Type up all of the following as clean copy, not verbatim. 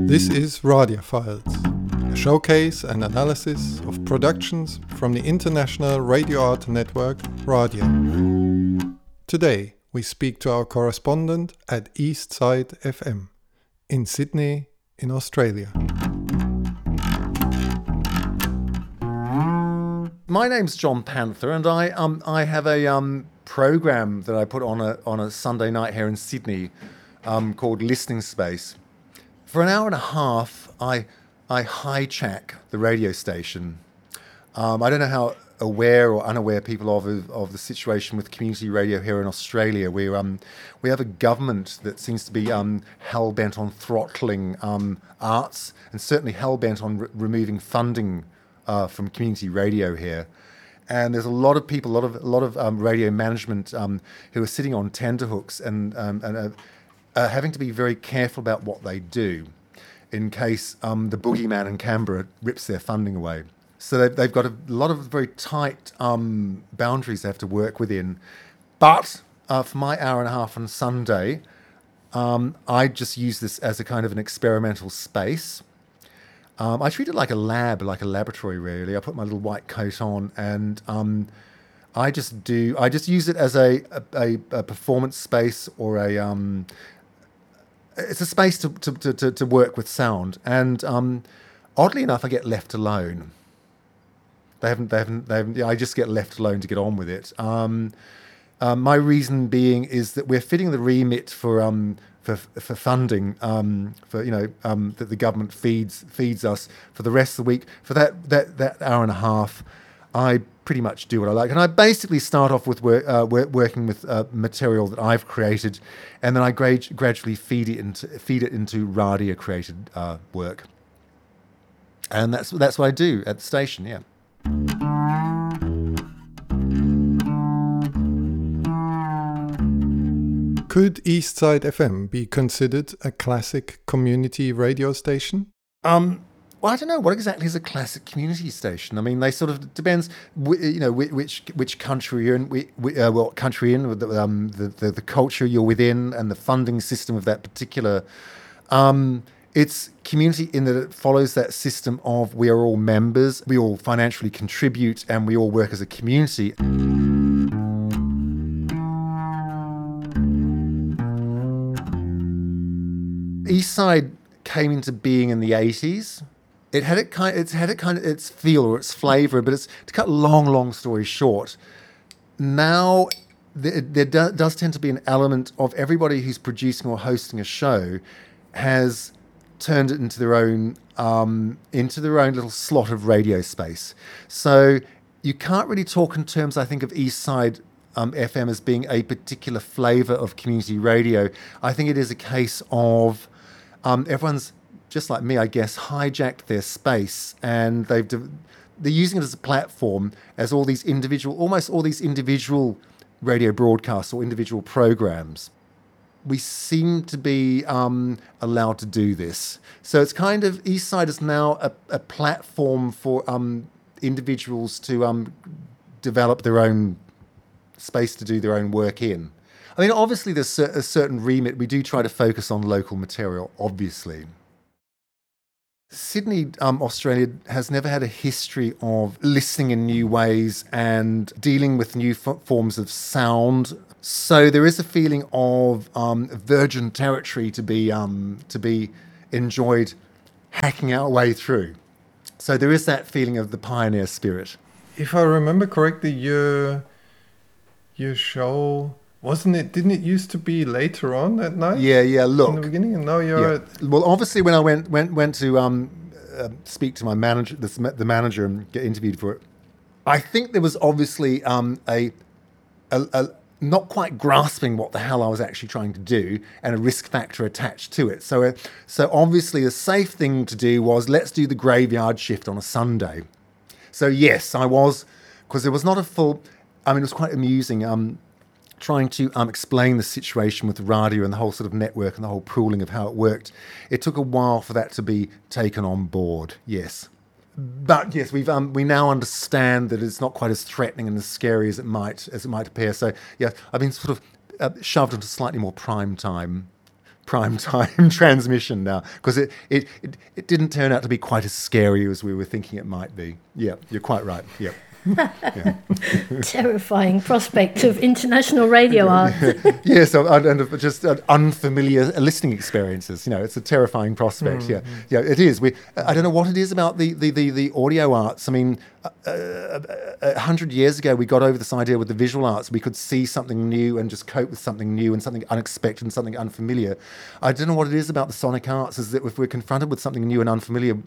This is Radiophiles, a showcase and analysis of productions from the international radio art network Radio. Today we speak to our correspondent at Eastside FM in Sydney, in Australia. My name's John Panther, and I have a program that I put on a Sunday night here in Sydney called Listening Space. For an hour and a half, I hijack the radio station. I don't know how aware or unaware people of the situation with community radio here in Australia. We have a government that seems to be hell bent on throttling arts, and certainly hell bent on removing funding from community radio here. And there's a lot of people, a lot of radio management who are sitting on tenterhooks and having to be very careful about what they do in case the boogeyman in Canberra rips their funding away. So they've got a lot of very tight boundaries they have to work within. But for my hour and a half on Sunday, I just use this as a kind of an experimental space. I treat it like a lab, like a laboratory, really. I put my little white coat on, and I just use it as a performance space, or it's a space to work with sound. And oddly enough, I get left alone. They haven't. I just get left alone to get on with it. My reason being is that we're fitting the remit for funding, that the government feeds us for the rest of the week. For that hour and a half, I pretty much do what I like, and I basically start off with working with material that I've created, and then I gradually feed it into Radio created work, and that's what I do at the station. Yeah. Could Eastside FM be considered a classic community radio station? Well, I don't know. What exactly is a classic community station? I mean, they sort of depends, which country you're in, what country you're in, the culture you're within, and the funding system of that particular. It's community in that it follows that system of we are all members, we all financially contribute, and we all work as a community. Eastside came into being in the 80s. It had its feel or its flavour, but it's, to cut a long story short, now there does tend to be an element of everybody who's producing or hosting a show has turned it into their own little slot of radio space. So you can't really talk in terms, I think, of Eastside FM as being a particular flavour of community radio. I think it is a case of everyone's, just like me, I guess, hijacked their space, and they're using it as a platform, as almost all these individual radio broadcasts or individual programs. We seem to be allowed to do this. So it's kind of, Eastside is now a platform for individuals to develop their own space to do their own work in. I mean, obviously there's a certain remit. We do try to focus on local material, obviously. Sydney, Australia, has never had a history of listening in new ways and dealing with new forms of sound. So there is a feeling of virgin territory to be enjoyed, hacking our way through. So there is that feeling of the pioneer spirit. If I remember correctly, your show, didn't it used to be later on at night? Yeah. Look, in the beginning, and now you're. Yeah. Well, obviously, when I went to speak to my manager, the manager, and get interviewed for it, I think there was obviously a not quite grasping what the hell I was actually trying to do, and a risk factor attached to it. So obviously, the safe thing to do was, let's do the graveyard shift on a Sunday. So yes, I was, because there was not a full. I mean, it was quite amusing. Trying to explain the situation with Radio and the whole sort of network and the whole pooling of how it worked. It took a while for that to be taken on board, yes. But yes, we now understand that it's not quite as threatening and as scary as it might appear. So yeah, I've been sort of shoved into slightly more prime time prime time transmission now, because it didn't turn out to be quite as scary as we were thinking it might be. Yeah, you're quite right. Yeah. Yeah. Terrifying prospect of international radio art. Yes, and just unfamiliar listening experiences. It's a terrifying prospect. Yeah, it is. I don't know what it is about the audio arts. I mean, 100 years ago, we got over this idea with the visual arts. We could see something new and just cope with something new and something unexpected and something unfamiliar. I don't know what it is about the sonic arts, is that if we're confronted with something new and unfamiliar,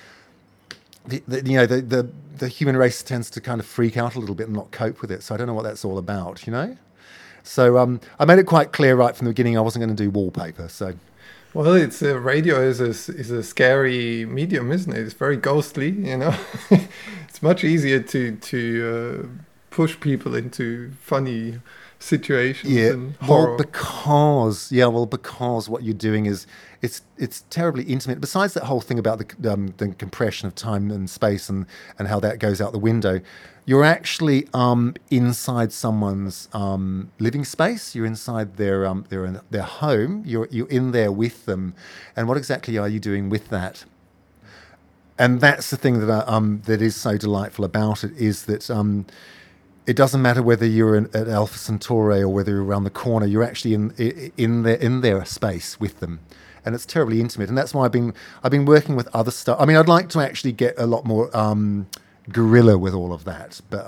the human race tends to kind of freak out a little bit and not cope with it. So I don't know what that's all about, So I made it quite clear right from the beginning I wasn't going to do wallpaper. So, well, radio is a scary medium, isn't it? It's very ghostly, It's much easier to push people into funny situations and horror. Because what you're doing is it's terribly intimate. Besides that whole thing about the compression of time and space and how that goes out the window, you're actually inside someone's living space. You're inside their home. You're in there with them, and what exactly are you doing with that? And that's the thing that is so delightful about it, is that it doesn't matter whether you're at Alpha Centauri or whether you're around the corner. You're actually in their space with them, and it's terribly intimate. And that's why I've been working with other stuff. I mean, I'd like to actually get a lot more guerrilla with all of that, but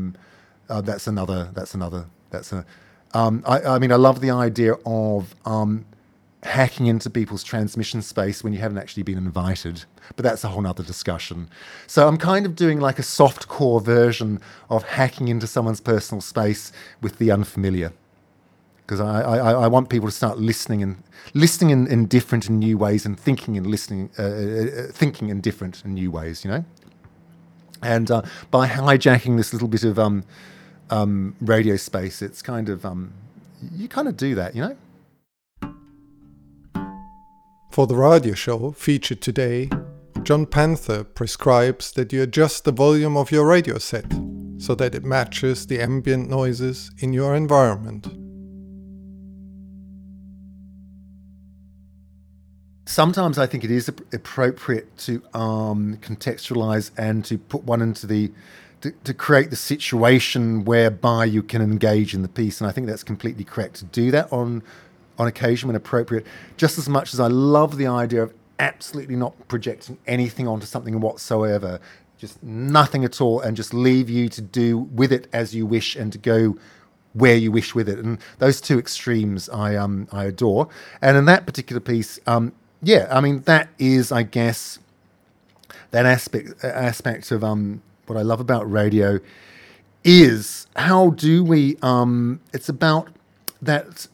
I love the idea of hacking into people's transmission space when you haven't actually been invited. But that's a whole nother discussion. So I'm kind of doing like a soft core version of hacking into someone's personal space with the unfamiliar. Because I want people to start listening in different and new ways, and thinking in different and new ways, And by hijacking this little bit of radio space, it's kind of, you kind of do that, For the radio show featured today, John Panther prescribes that you adjust the volume of your radio set so that it matches the ambient noises in your environment. Sometimes I think it is appropriate to contextualize and to put one into to create the situation whereby you can engage in the piece, and I think that's completely correct to do that on occasion when appropriate, just as much as I love the idea of absolutely not projecting anything onto something whatsoever, just nothing at all, and just leave you to do with it as you wish and to go where you wish with it. And those two extremes I adore. And in that particular piece, that is, I guess, that aspect of what I love about radio is how do we, it's about that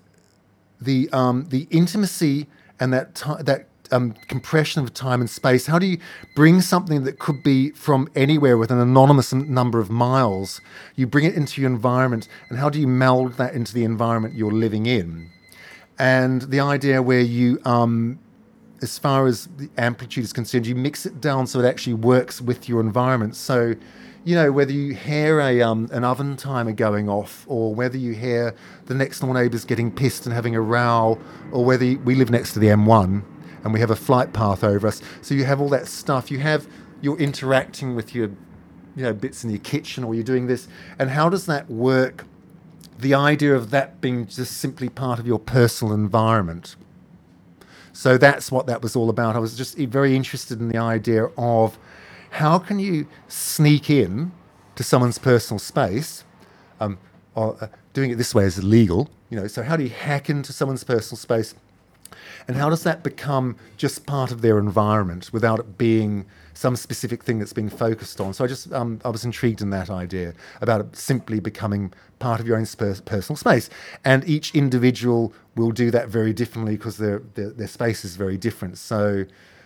the intimacy and that compression of time and space. How do you bring something that could be from anywhere with an anonymous number of miles, you bring it into your environment, and how do you meld that into the environment you're living in? And the idea where you, as far as the amplitude is concerned, you mix it down so it actually works with your environment. So, whether you hear an oven timer going off, or whether you hear the next door neighbours getting pissed and having a row, or whether we live next to the M1 and we have a flight path over us. So you have all that stuff. You're interacting with your, bits in your kitchen, or you're doing this. And how does that work? The idea of that being just simply part of your personal environment. So that's what that was all about. I was just very interested in the idea of how can you sneak in to someone's personal space, or doing it this way is illegal, so how do you hack into someone's personal space, and how does that become just part of their environment without it being some specific thing that's being focused on? So I was intrigued in that idea about it simply becoming part of your own personal space, and each individual will do that very differently because their space is very different. So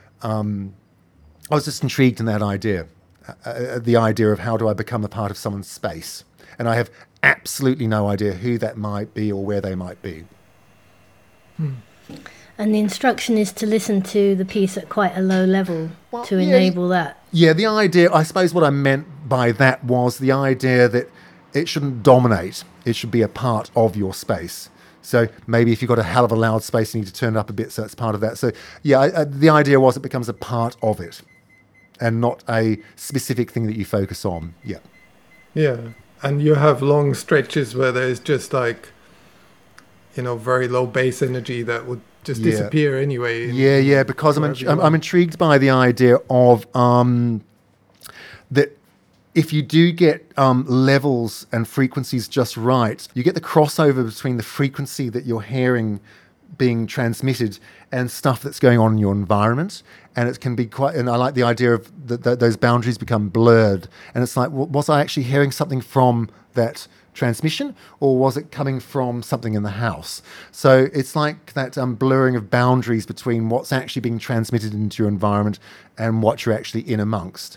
I was just intrigued in that idea, the idea of how do I become a part of someone's space, and I have absolutely no idea who that might be or where they might be. And the instruction is to listen to the piece at quite a low level to enable that. Yeah, the idea, I suppose what I meant by that was the idea that it shouldn't dominate. It should be a part of your space. So maybe if you've got a hell of a loud space, you need to turn it up a bit, so it's part of that. So yeah, the idea was it becomes a part of it and not a specific thing that you focus on. Yeah. Yeah. And you have long stretches where there's just like, very low bass energy that would just disappear anyway. Yeah, because I'm intrigued by the idea of that if you do get levels and frequencies just right, you get the crossover between the frequency that you're hearing being transmitted and stuff that's going on in your environment. And it can be and I like the idea of those boundaries become blurred. And it's like, was I actually hearing something from that transmission, or was it coming from something in the house? So it's like that blurring of boundaries between what's actually being transmitted into your environment and what you're actually in amongst,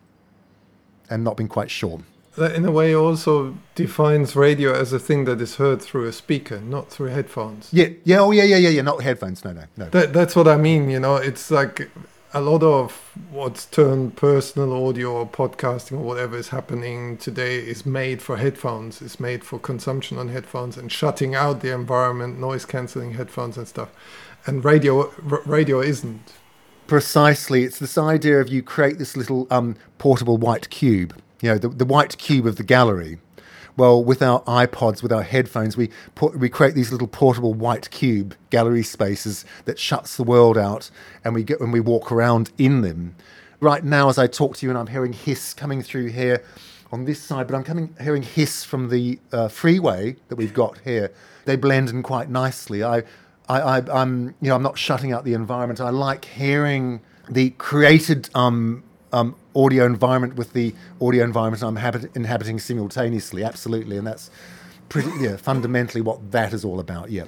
and not being quite sure. That in a way also defines radio as a thing that is heard through a speaker, not through headphones. Yeah, not headphones, no. That's what I mean, it's like a lot of what's turned personal audio or podcasting or whatever is happening today is made for headphones, is made for consumption on headphones and shutting out the environment, noise cancelling headphones and stuff. And radio isn't. Precisely. It's this idea of you create this little portable white cube, the white cube of the gallery. Well, with our iPods, with our headphones, we create these little portable white cube gallery spaces that shuts the world out, and we walk around in them. Right now, as I talk to you, and I'm hearing hiss coming through here on this side, but I'm hearing hiss from the freeway that we've got here. They blend in quite nicely. I'm not shutting out the environment. I like hearing the created audio environment with the audio environment I'm inhabiting simultaneously. Absolutely, and that's pretty fundamentally what that is all about. Yeah.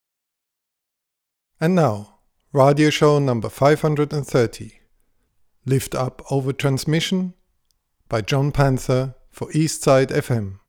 And now, radio show number 530, Lift Up Over Transmission by John Panther for Eastside FM.